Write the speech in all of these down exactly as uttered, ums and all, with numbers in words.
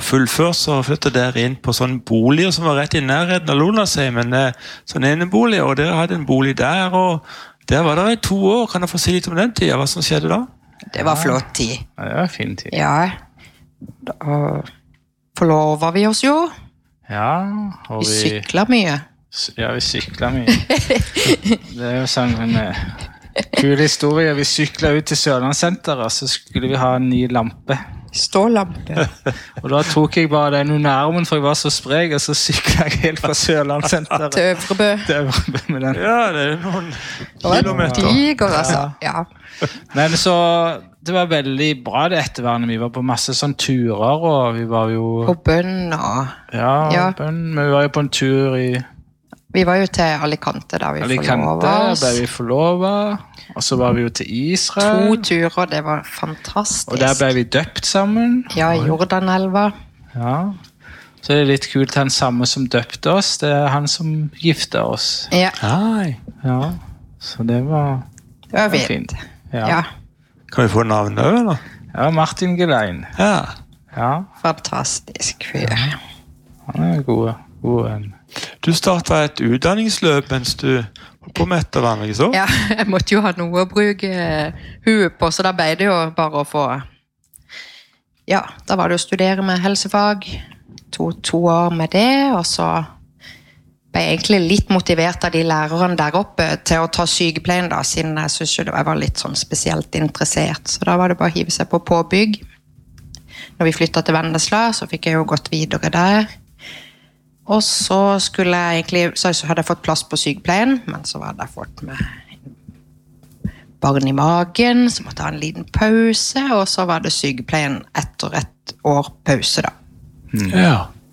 fullført, så flyttet der inn på sånne boliger som var rett i nærheten av Lonasheim, men sånn enebolig, og dere hadde en bolig der, og der var det i to år. Kan jeg få si litt om den tiden? Hva som skjedde da? Det var flott tid. Ja, det var fin tid. Ja, da forlover vi oss jo. Ja, og Vi vi... sykler mye. Ja, vi sykler mye. Det er jo sånn en eh, kul historie. Vi syklet ut til Sørlandssenteret, så skulle vi ha en ny lampe. Stålampe. Og da tok jeg bare den under armen, for jeg var så sprek, og så syklet jeg helt fra Sørlandssenteret. Til Øvrebø. Til Øvrebø med den. Ja, det er noen Det var kilometer. diger, altså. Ja. Men så, det var veldig bra det etterværende. Vi var på masse sånne turer, og vi var jo... På bønn og... Ja, Ja. bønn, men vi var jo på en tur i Vi var jo til Alicante, der vi Alicante, forlover oss. der vi forlovet, og så var vi jo til Israel. To turer, det var fantastisk. Og der ble vi døpt sammen. Ja, i Jordanelva. Ja. Så det er litt kult, han samme som døpte oss, det er han som gifte oss. Ja, Hei. Ja, så det var, det var det var fint. fint. Ja. Ja, Kan vi få navnet også, eller? Ja, Martin Gelein. Ja. Ja, fantastisk fyr. han er god, god venn. Du startet et utdanningsløp mens du holdt på med etterværende, ikke så? Ja, jeg måtte jo ha noe å bruke huet på, så da ble det jo bare å få... Ja, da var det å studere med helsefag, to, to år med det, og så ble jeg egentlig litt motivert av de lærerne der oppe til å ta sykepleien da, siden jeg synes jo det var litt sånn spesielt interessert, så da var det bare å hive seg på påbygg. Når vi flyttet til Vennesla, så fikk jeg jo gått videre der. Og så skulle jeg egentlig, så hadde jeg fått plass på sykepleien, men så hadde jeg fått med barn i magen, så måtte jeg ha en liten pause, og så var det sykepleien etter et år pause da. Mm. Ja.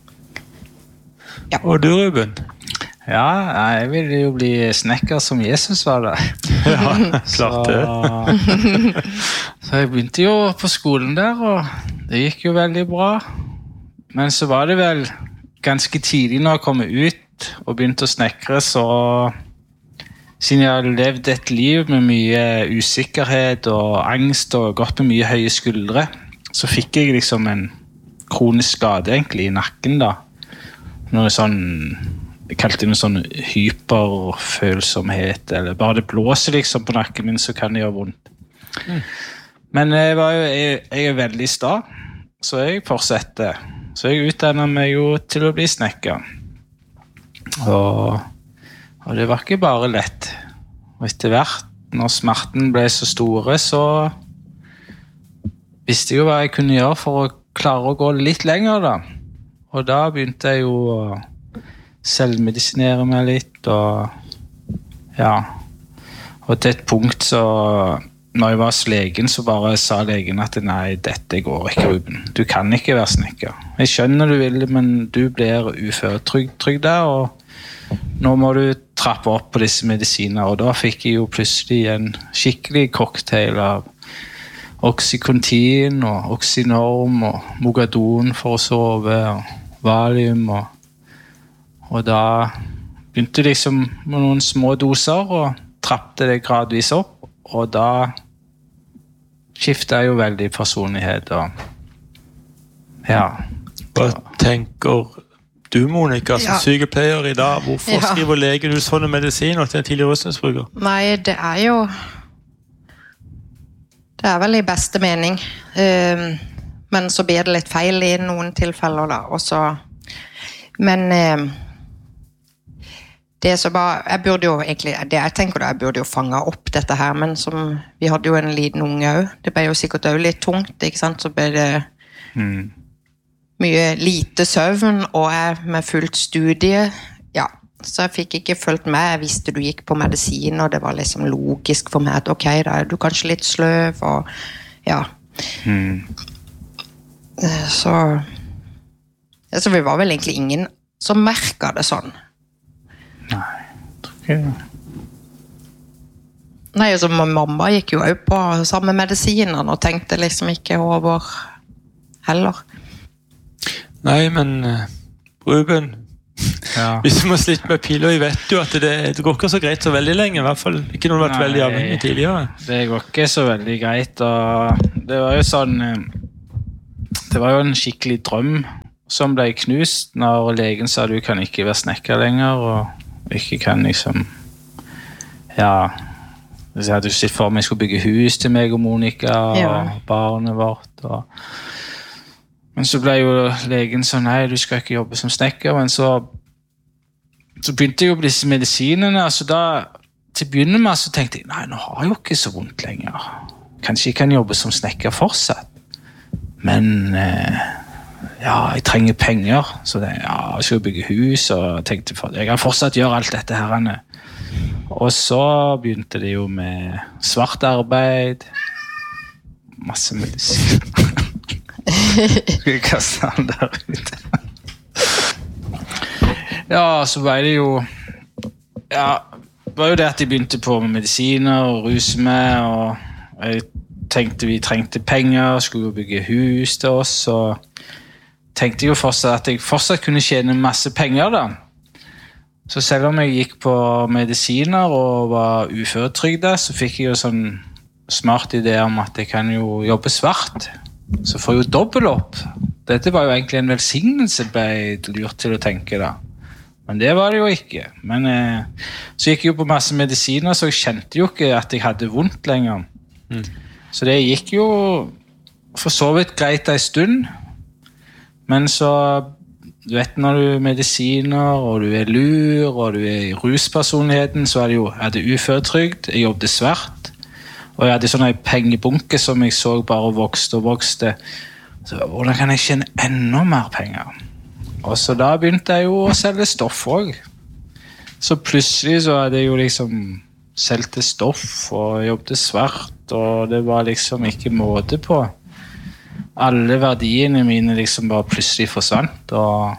Ja. Og du, Ruben? Ja, jeg ville jo bli snekker som Jesus var der. Ja, klart det. Så, så jeg begynte jo på skolen der, og det gikk jo veldig bra. Men så var det vel ganske tidlig når jeg kom ut og begynte å snekre, så siden jeg hadde levd et liv med mye usikkerhet og angst og gått med mye høye skuldre, så fikk jeg liksom en kronisk skade egentlig i nakken da. Noe sånn, jeg kalte det sånn hyperfølsomhet, eller bare det blåser liksom på nakken min, så kan det gjøre vondt. Mm. Men jeg, var jo, jeg, jeg er veldig sta, så jeg fortsetter. Så jeg utdannet meg jo til å bli snekker. Og, og det var ikke bare lett. Og etter hvert, når smerten ble så store, så visste jeg jo hva jeg kunne gjøre for å klare å gå litt lenger da. Og da begynte jeg jo å selvmedisinere meg litt, og ja. Og til et punkt så... Når jeg var hos legen, så bare sa legen at nei, dette går ikke, Ruben. Du kan ikke være snekker. Jeg skjønner du vil, men du blir uføretrygd der, og nå må du trappe opp på disse medisiner. Og da fikk jeg jo plutselig en skikkelig cocktail av Oxycontin og Oxynorm og Mogadon for å sove, og Valium. Og, og da begynte jeg liksom med noen små doser og trappte det gradvis opp. Og da skiftet jeg jo veldig personlighet, og ja. Hva tenker du, Monica, som Ja. sykepleier i dag? Hvorfor Ja. skriver legen ut sånne medisiner til en tidligere rusmisbruker? Nei, det er jo... Det er vel i beste mening. Um, men så blir det litt feil i noen tilfeller da, og så... Men... Um, Det som bare, jeg burde jo egentlig, det jeg tenker da, jeg burde jo fange opp dette her, men som, vi hadde jo en liten unge også, det ble jo sikkert også litt tungt, ikke sant, så ble det mm. mye lite søvn, og jeg med fullt studie, ja, så jeg fikk ikke fulgt med, jeg visste du gikk på medisin, og det var liksom logisk for meg at ok, da er du kanskje litt sløv, og ja, mm. så, så vi var vel egentlig ingen som merket det sånn. Nei, jeg tror ikke det. Nei, altså mamma gikk jo også på samme medisiner og tenkte liksom ikke over heller. Nei, men Ruben, ja. hvis du må slitt med piller, jeg vet jo at det, det går ikke så greit så veldig lenge, i hvert fall ikke noe vært veldig avhengig tidligere. Det går ikke så veldig greit, og det var jo sånn, det var jo en skikkelig drøm som ble knust når legen sa du kan ikke være snekker lenger, og ikke kan liksom, ja, jeg hadde jo sett for meg jeg skulle bygge hus til meg og Monica og ja. Barnet vårt. Og, men så ble jo legen sånn, nei, du skal ikke jobbe som snekker, men så, så begynte jeg jo på disse medisinene, altså da, til å begynne med så tenkte jeg, nei, nå har jeg jo ikke så vondt lenger. Kanskje jeg kan jobbe som snekker fortsatt. Men eh, ja, jeg trenger penger, så det, ja, jeg skal bygge hus, og tenkte for, jeg kan fortsatt gjøre alt dette her. Og så begynte det jo med svart arbeid, masse medisin. Skal jeg kaste den der ute? Ja, så var det jo, ja, det var jo det at jeg begynte på med medisiner og ruse med, og jeg tenkte vi trengte penger, skulle jo bygge hus til oss, og tenkte jo fortsatt at jeg fortsatt kunne tjene masse penger da. Så selv om jeg gikk på medisiner og var uføretrygdet, så fikk jeg jo sånn smart idé om at jeg kan jo jobbe svart. Så får jeg jo dobbelt opp. Dette var jo egentlig en velsignelse, ble jeg lurt til å tenke da. Men det var det jo ikke. Men eh, så gikk jeg jo på masse medisiner, så jeg kjente jo ikke at jeg hadde vondt lenger. Mm. Så det gikk jo for så vidt greit en stund, men så, du vet når du er medisiner, og du er lur, og du er i ruspersonligheten, så er det jo, jeg hadde uføretrygd, jeg jobbet svart, og jeg hadde sånne pengebunke som jeg så bare vokste og vokste. Så hvordan kan jeg tjene enda mer penger? Og så da begynte jeg jo å selge stoff også. Så plutselig så hadde jeg jo liksom selgte stoff og jobbet svart, og det var liksom ikke måte på. Alle verdiene mine liksom bare plutselig forsvant, og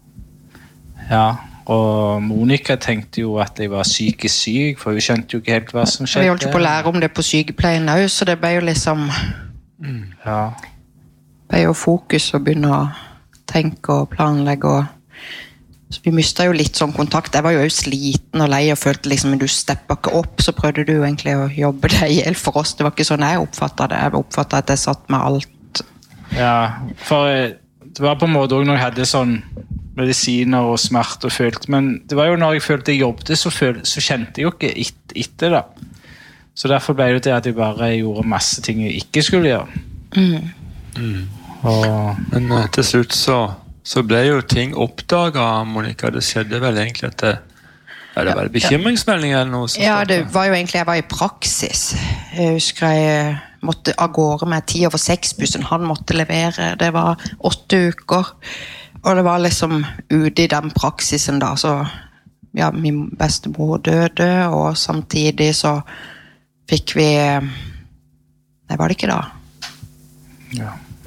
ja, og Monica tenkte jo at jeg var psykisk syk, for vi skjønte jo ikke helt hva som skjedde. Vi holdt på å lære om det på sykepleien også, så det ble jo liksom mm. ja. Det ble jo fokus å begynne å tenke og planlegge, og så vi mistet jo litt sånn kontakt. Jeg var jo også sliten og lei og følte liksom, men du steppet ikke opp, så prøvde du jo egentlig å jobbe deg ihjel for oss. Det var ikke sånn jeg oppfattet det. Jeg oppfattet at jeg satt med alt. Ja, for det var på en måte også når jeg hadde sånn medisiner og smerte og følte, men det var jo når jeg følte jeg jobbet, så, følte, så kjente jeg jo ikke et, etter da. Så derfor ble det til at jeg bare gjorde masse ting jeg ikke skulle gjøre. Mm. Mm. Og, men uh, til slutt så Så ble jo ting oppdaget, Monica. Det skjedde vel egentlig at det, er det vel bekymringsmelding eller noe? Ja, det var jo egentlig, jeg var i praksis. Jeg husker jeg måtte av gårde med ti over seks-bussen. Han måtte levere, det var åtte uker. Og det var liksom ute i den praksisen da, så ja, min bestemor døde, og samtidig så fikk vi, nei, var det ikke da? Ja.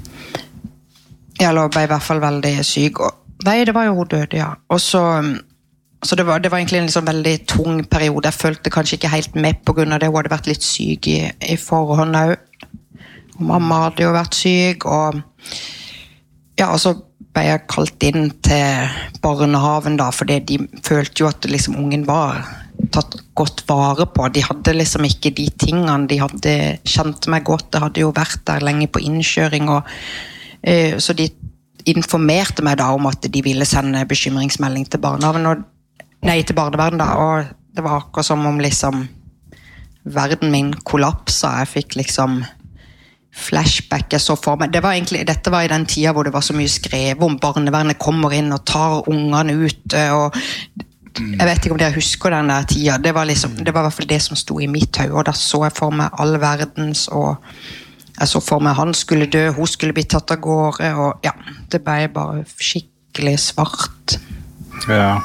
Jeg ble i hvert fall veldig syk, og nei, det var jo hun døde, ja. Og så, så det, var, det var egentlig en liksom veldig tung periode. Jeg følte kanskje ikke helt med på grunn av det. Hun hadde vært litt syk i, i forhånd også. Og mamma hadde jo vært syk, og ja, og så ble jeg kalt inn til barnehaven da, fordi de følte jo at liksom ungen var tatt godt vare på. De hadde liksom ikke de tingene, de hadde kjent meg godt, det hadde jo vært der lenge på innkjøring, og så de informerte meg da om at de ville sende bekymringsmelding til barnehaven, og, nei, til barnevernet da, og det var akkurat som om liksom verden min kollapset. Jeg fikk liksom flashback jeg så for meg. Det var egentlig, dette var i den tida hvor det var så mye skrevet om barnevernet kommer inn og tar ungene ut, og jeg vet ikke om dere husker den der tida. Det var liksom, det var i hvert fall det som stod i mitt høy, og da så jeg for meg all verdens, og jeg så for meg han skulle dø, hun skulle bli tatt av gårde, og ja, det ble bare skikkelig svart. Ja.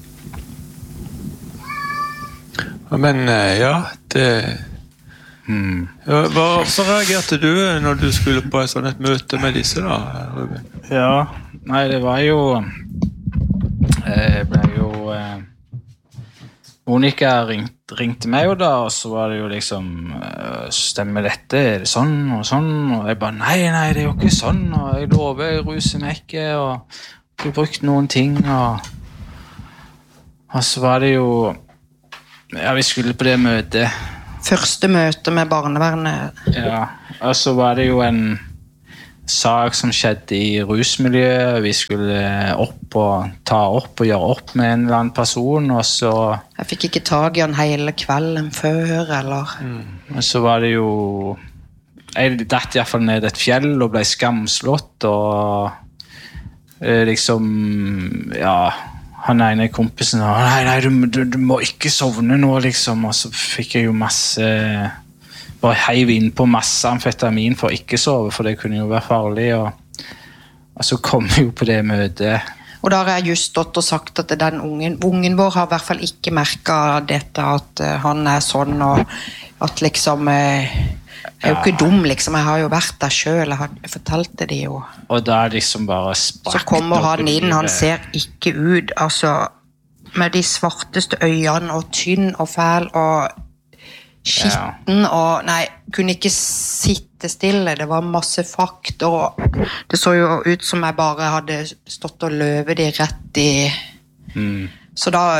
Men ja, det... Hmm. Ja, hva, så reagerte du når du skulle på et sånt et møte med disse da, Ruben? Ja, nei, det var jo... Jeg ble jo... Eh, Monica ringte, ringte meg jo da, og så var det jo liksom, stemmer dette, er det sånn og sånn? Og jeg bare, nei, nei, det er jo ikke sånn, og jeg lover, jeg ruser meg ikke, og ikke brukt noen ting, og, og så var det jo, ja, vi skulle på det møtet. Første møte med barnevernet. Ja, og så var det jo en, sak som skjedde i rusmiljøet. Vi skulle opp og ta opp og gjøre opp med en eller annen person, og så... Jeg fikk ikke tag i han hele kvelden før, eller... Mm. Og så var det jo... Jeg datt i hvert fall ned et fjell og ble skamslått, og eh, liksom, ja... Han ene kompisen, nei, nei, du, du, du må ikke sovne nå, liksom. Og så fikk jeg jo masse... Bare heiv inn på masse amfetamin for å ikke sove, for det kunne jo være farlig. Og, og så kom jeg jo på det møtet. Og da har jeg just stått og sagt at den ungen, ungen vår har i hvert fall ikke merket dette, at uh, han er sånn, og at liksom... Uh, jeg er jo ikke dum, liksom. Jeg har jo vært der selv, jeg, har, jeg fortalte det jo. Og da liksom bare spakt. Så kommer han inn, han ser ikke ut, altså, med de svarteste øynene, og tynn og fæl, og skitten, ja. Og nei, kunne ikke sitte stille, det var masse fakt, og det så jo ut som jeg bare hadde stått og løvet de rett i... Mm. Så da...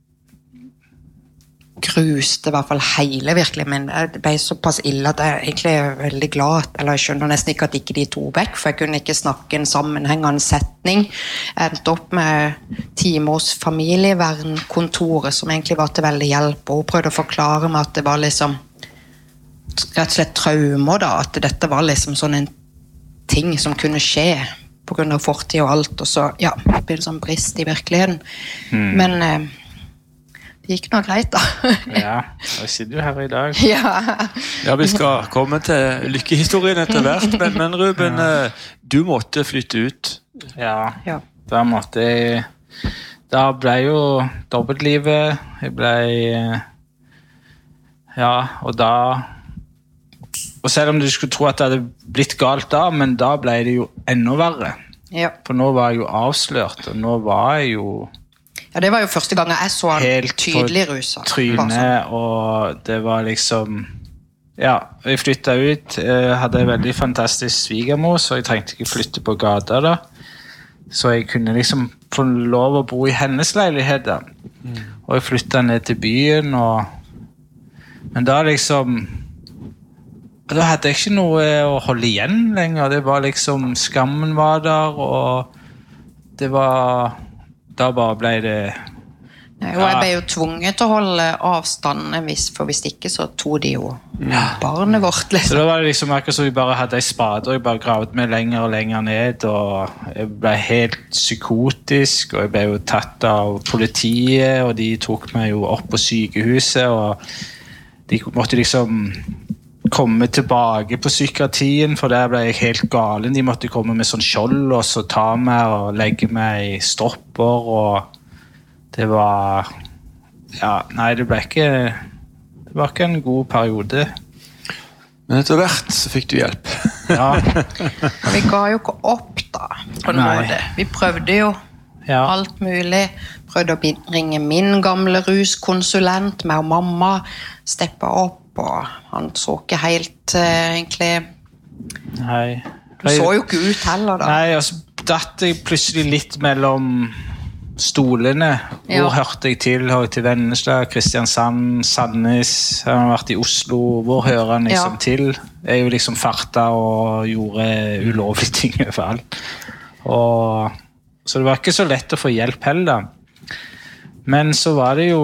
gruste i hvert fall hele virkelig, men det ble såpass ille at jeg egentlig er veldig glad, eller jeg skjønner nesten ikke at ikke de to vekk, for jeg kunne ikke snakke en sammenhengende setning. Jeg endte opp med timers familievernkontoret, som egentlig var til veldig hjelp, og hun prøvde å forklare meg at det var liksom rett og slett traumer da, at dette var liksom sånn en ting som kunne skje på grunn av fortid og alt, og så ja, det ble sånn brist i virkeligheten. Mm. Men eh, det gikk noe greit da. Ja, jeg sitter jo her i dag. Ja. Ja, vi skal komme til lykkehistorien etter hvert, men, men Ruben, ja. Du måtte flytte ut. Ja, ja. Da måtte jeg... Da ble jo dobbeltlivet, jeg ble... Ja, og da... Og selv om du skulle tro at det hadde blitt galt da, men da ble det jo enda verre. Ja. For nå var jeg jo avslørt, og nå var jeg jo... Ja, det var jo første gang jeg så han helt tydelig rusa. Trynet, og det var liksom... Ja, jeg flyttet ut, jeg hadde en veldig fantastisk svigermor, så jeg trengte ikke flytte på gata da. Så jeg kunne liksom få lov å bo i hennes leilighet da. Mm. Og jeg flyttet ned til byen, og... Men da liksom... Da hadde jeg ikke noe å holde igjen lenger. Det var liksom... Skammen var der, og det var... Da bare ble det... Nei, og jeg ble jo tvunget til å holde avstanden, for hvis ikke så tog de jo ja. Barnet vårt. Liksom. Så da var det liksom akkurat så vi bare hadde en spade, og jeg bare gravet meg lenger og lenger ned, og jeg ble helt psykotisk, og jeg ble jo tatt av politiet, og de tok meg jo opp på sykehuset, og de måtte liksom... komme tilbake på psykiatrien, for der ble jeg helt galen. De måtte komme med sånn skjold, og så ta meg og legge meg i stropper, og det var... Ja, nei, det ble ikke... Det var ikke en god periode. Men etter hvert så fikk du hjelp. Ja. Vi ga jo ikke opp da, på en måte. Vi prøvde jo ja. Alt mulig. Prøvde å ringe min gamle ruskonsulent, meg og mamma, steppe opp, og han så ikke helt uh, egentlig nei du så jo ikke ut heller da nei, altså datt jeg plutselig litt mellom stolene hvor ja. Hørte jeg til, hørte jeg til Vennesla, Kristiansand, Sandnes, jeg har vært i Oslo, hvor hører han liksom ja. Til jeg jo liksom farta og gjorde ulovlige ting i hvert fall og så det var ikke så lett å få hjelp heller men så var det jo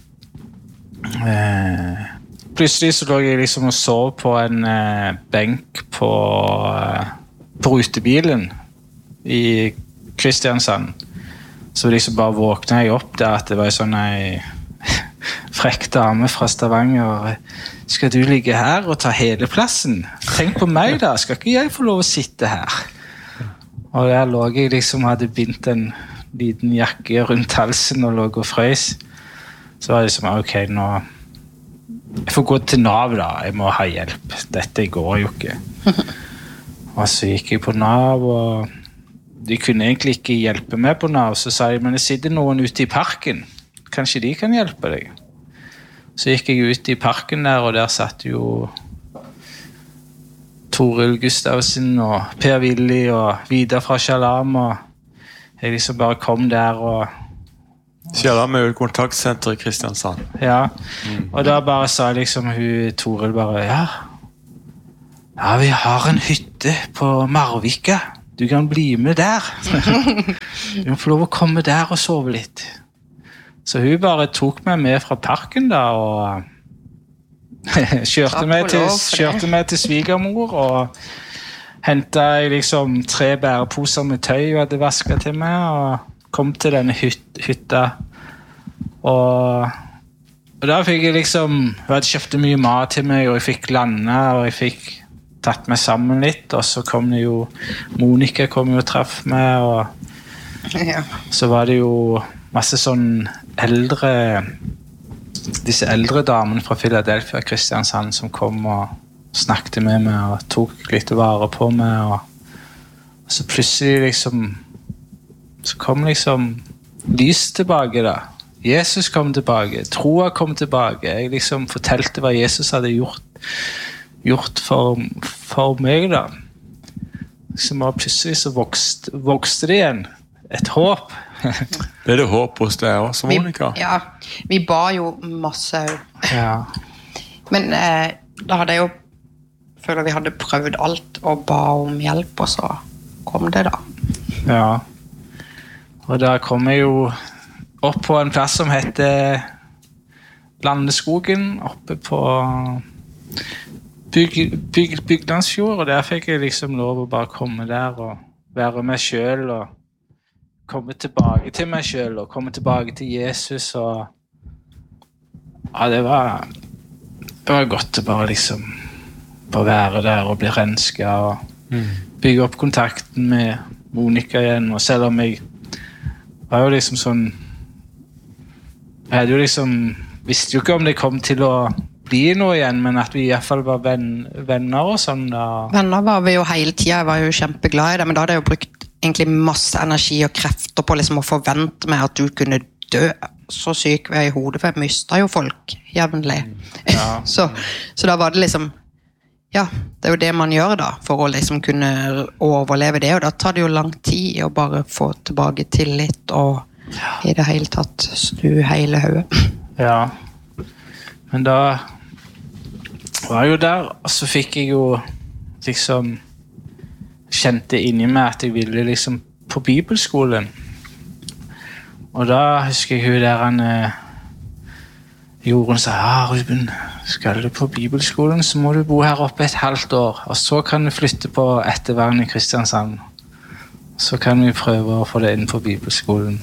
eh, plutselig så lå jeg liksom og sov på en eh, benk på, eh, på rutebilen i Kristiansand. Så liksom bare våknet jeg opp der at det var sånn en frekk dame fra Stavanger. Skal du ligge her og ta hele plassen? Tenk på meg da, skal ikke jeg få lov å sitte her? Og der lå jeg liksom, hadde bindt en liten jakke rundt halsen og lå og frøs. Så var det liksom, ok, nå... Jeg får gå til Nav da, jeg må ha hjelp. Dette går jo ikke. Og så gikk jeg på Nav, og de kunne egentlig ikke hjelpe meg på Nav. Så sa jeg, men det sitter noen ute i parken. Kanskje de kan hjelpe deg? Så gikk jeg ut i parken der, og der satt jo Toril Gustavsen og Per Willi og Vidar fra Shalom, og jeg liksom bare kom der og Shalom er jo et kontaktsenter i Kristiansand. Ja, mm. Og da bare sa liksom hun Toril bare, ja, ja, vi har en hytte på Marvika. Du kan bli med der. Du kan få lov å komme der og sove litt. Så hun bare tok meg med fra parken da, og kjørte meg til, kjørte meg til svigermor, og hentet jeg liksom tre bæreposer med tøy og hadde vasket til meg, og kom til denne hyt, hytta. Og, og da fikk jeg liksom, hun hadde kjøpt mye mat til meg, og jeg fikk lande, og jeg fikk tatt meg sammen litt, og så kom det jo, Monica kom jo og traff meg, og ja. Så var det jo masse sånn eldre, disse eldre damene fra Philadelphia, Kristiansand, som kom og snakket med meg, og tok litt vare på meg, og, og så plutselig liksom, så kom liksom lys tilbake da. Jesus kom tilbake, troa kom tilbake, jeg liksom fortalte hva Jesus hadde gjort, gjort for, for meg da. Så bare plutselig så vokste, vokste det igjen. Et håp. Det er det håp hos deg også, Monica. Vi, ja, vi ba jo masse. Ja. Men eh, da hadde jeg jo, føler vi hadde prøvd alt og ba om hjelp, og så kom det da. Ja. Og da kom jeg jo opp på en plass som heter Landeskogen, oppe på Byg, byg, Byglandsfjord, og der fikk jeg liksom lov å bare komme der og være meg selv og komme tilbake til meg selv og komme tilbake til Jesus, og ja, det var det var godt å bare liksom bare være der og bli rensket og mm. bygge opp kontakten med Monica igjen, og selv om jeg var jo liksom sånn jeg hadde jo liksom visste jo ikke om det kom til å bli noe igjen, men at vi i hvert fall var venn, venner og sånn da. Venner var vi jo hele tiden, jeg var jo kjempeglad i det, men da hadde jeg jo brukt egentlig masse energi og krefter på liksom å forvente meg at du kunne dø. Så syk var jeg i hodet, for jeg mistet jo folk jevnlig. Ja. så, så da var det liksom, ja, det er jo det man gjør da, for å liksom kunne overleve det, og da tar det jo lang tid å bare få tilbake tillit og i det hele tatt snu hele hodet. Ja, men da var jeg jo der, og så fikk jeg jo liksom kjente inni meg at jeg ville liksom på bibelskolen. Og da husker jeg hun der han Jorunn sa, ja Ruben, skal du på bibelskolen så må du bo her oppe et halvt år, og så kan du flytte på ettervern i Kristiansand. Så kan vi prøve å få det inn på bibelskolen.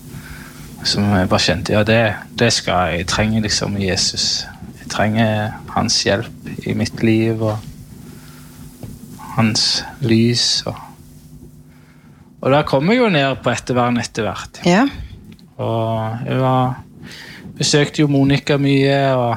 Så jeg bare kjente, ja det, det skal jeg. Jeg trenger liksom Jesus. Jeg trenger hans hjelp i mitt liv, og hans lys. Og, og da kom jeg jo ned på ettervern etter hvert. Ja. Og jeg var, besøkte jo Monica mye,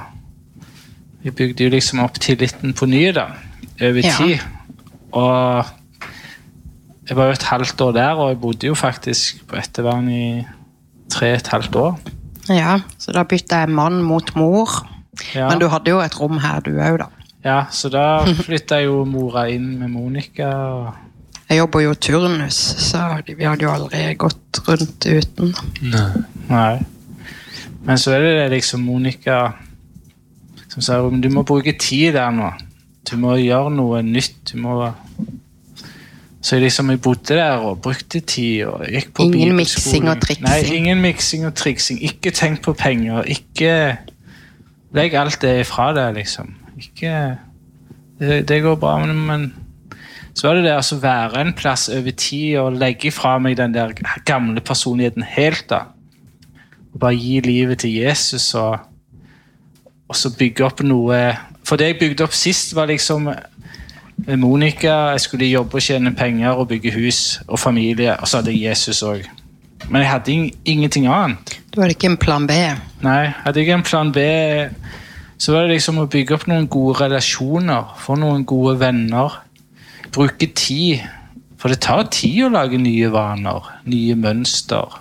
og vi bygde jo liksom opp tilliten på ny da, over tid. Ja. Og jeg var jo et halvt år der, og jeg bodde jo faktisk på ettervern i tre et halvt år. Ja, så da bytte jeg mann mot mor. Ja. Men du hadde jo et rom her, du også da. Ja, så da flyttet jeg jo mora inn med Monica. Og... Jeg jobber jo turnus, så vi hadde jo aldri gått rundt uten. Nei. Nei. Men så er det liksom Monica som sier, du må bruke tid der nå. Du må gjøre noe nytt. Du må... Så jeg liksom jeg bodde der og brukte tid og gikk på ingen bibelskolen. miksing og triksing. Nei, ingen miksing og triksing. Ikke tenk på penger. Ikke legg alt det ifra deg, liksom. Ikke... Det, det går bra, men, men så var det det altså være en plass over tid og legge fra meg den der gamle personligheten helt da. Og bare gi livet til Jesus og, og så bygge opp noe... For det jeg bygde opp sist var liksom... Monica, jeg skulle jobbe og tjene penger og bygge hus og familie, og så hadde jeg Jesus også. Men jeg hadde ing ingenting annet. Du hadde ikke en plan B? Nei, hadde ikke en plan B. Så var det liksom å bygge opp noen gode relasjoner, få noen gode venner, bruke tid. For det tar tid å lage nye vaner, nye mønster.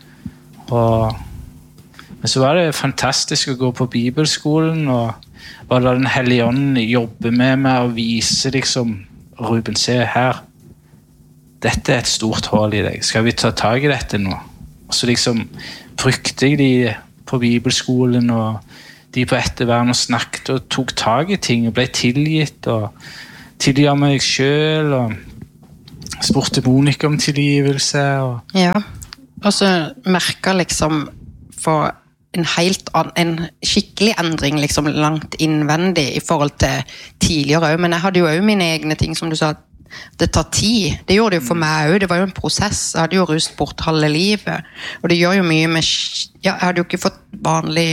Og, men så var det fantastisk å gå på bibelskolen, og og la den hellige ånden jobbe med meg og vise liksom, Ruben, se her, dette er et stort hål i deg, skal vi ta tag i dette nå? Og så liksom brukte jeg de på bibelskolen og de på ettervern og snakket og tok tag i ting og ble tilgitt og tilgi meg selv, og spurte Monica om tilgivelse. Og... Ja, og så merket liksom for en helt annen, en skikkelig endring liksom langt innvendig i forhold til tidligere også, men jeg hadde jo også mine egne ting, som du sa, det tar tid. Det gjorde det jo for meg også, det var jo en prosess. Jeg hadde jo rust bort halve livet, og det gjør jo mye med, ja, jeg hadde jo ikke fått vanlig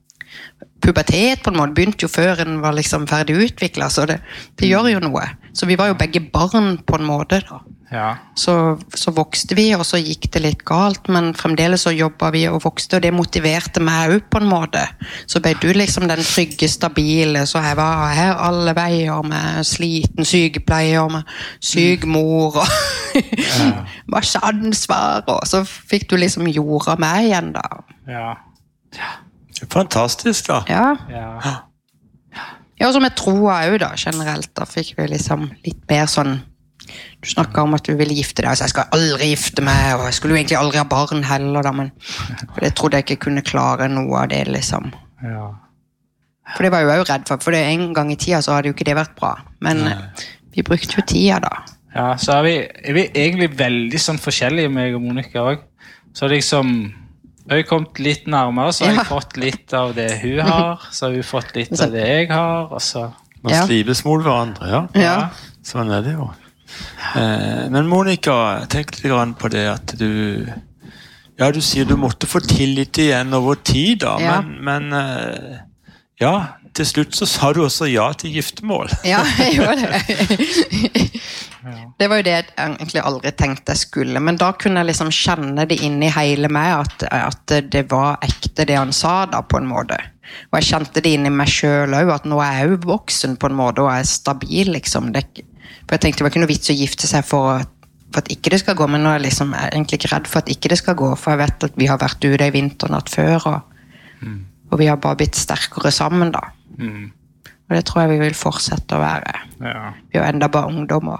pubertet på en måte, begynte jo før en var liksom ferdig utviklet, så det, det gjør jo noe. Så vi var jo begge barn på en måte da. Ja. Så, så vokste vi, og så gikk det litt galt, men fremdeles så jobbet vi og vokste, og det motiverte meg også på en måte. Så ble du liksom den trygge, stabile, så jeg var her alle veier med sliten sykepleier, med syk mor, og ja. masse ansvar, og så fikk du liksom jorda meg igjen da. Ja. Ja. Fantastisk da. Ja. Ja. Ja, og så med troa også da, generelt, da fikk vi liksom litt mer sånn, du snakket om at du ville gifte deg, altså jeg skal aldri gifte meg, og jeg skulle jo egentlig aldri ha barn heller da, men for det trodde jeg ikke kunne klare noe av det liksom. Ja. For det var jeg jo også redd for, for det en gang i tida så hadde jo ikke det vært bra, men Nei. Vi brukte jo tida da. Ja, så er vi, er vi egentlig veldig sånn forskjellige, meg og Monica også. Så liksom... Jeg har kommet litt nærmere, så har jeg ja. fått litt av det hun har, så har hun fått litt av det jeg har, og så... Man ja. slives mot hverandre, ja. ja. Sånn er det jo. Eh, men Monica, tenk litt grann på det at du... Ja, du sier du måtte få tillit igjen over tid, da, ja. men... men eh, ja, til slutt så sa du også ja til giftemål. Ja, jeg gjorde det. Det var jo det jeg egentlig aldri tenkte jeg skulle, men da kunne jeg liksom kjenne det inn i hele meg, at, at det var ekte det han sa da, på en måte. Og jeg kjente det inn i meg selv også, at nå er jeg jo voksen på en måte, og jeg er stabil, liksom. Det, for jeg tenkte det var ikke noe vits å gifte seg for, for at ikke det skal gå, men nå er jeg liksom jeg er egentlig ikke redd for at ikke det skal gå, for jeg vet at vi har vært ute i vinternatt før, og, mm. og vi har bare blitt sterkere sammen da. Mm. Og det tror jeg vi vil fortsette å være. Ja. Vi er jo enda bare ungdommer.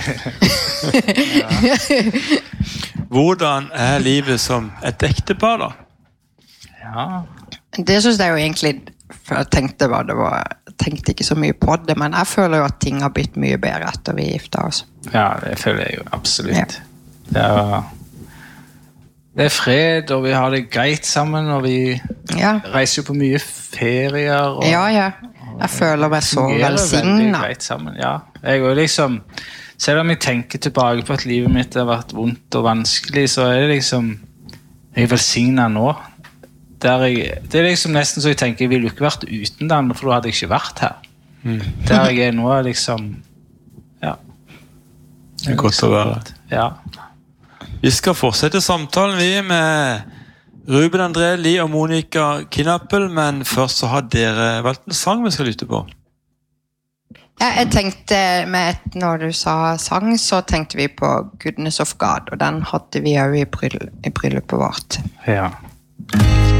Ja. Hvordan er livet som et ektepar da? Ja. Det synes jeg jo egentlig, for jeg tenkte, bare, det var, tenkte ikke så mye på det, men jeg føler jo at ting har blitt mye bedre etter vi giftet oss. Ja, det føler jeg jo absolutt. Ja. Det, er, det er fred, og vi har det greit sammen, og vi ja. reiser jo på mye ferier. Og, ja, ja. Jeg føler meg så velsignet. Ja, jeg er liksom, selv om jeg tenker tilbake på at livet mitt har vært vondt og vanskelig, så er det liksom, jeg er velsignet nå. Det er, jeg, det er liksom nesten så jeg tenker, jeg ville jo ikke vært uten den, for da hadde jeg ikke vært her. Mm. Der jeg er nå er liksom, ja. Det er godt å være. Ja. Vi skal fortsette samtalen vi med Ruben André Lie og Monica Knappel, men først så har dere valgt en sang vi skal lytte på. Ja, jeg tenkte med et, når du sa sang, så tenkte vi på Goodness of God, og den hadde vi jo i, bryll, i bryllupet vårt. Ja.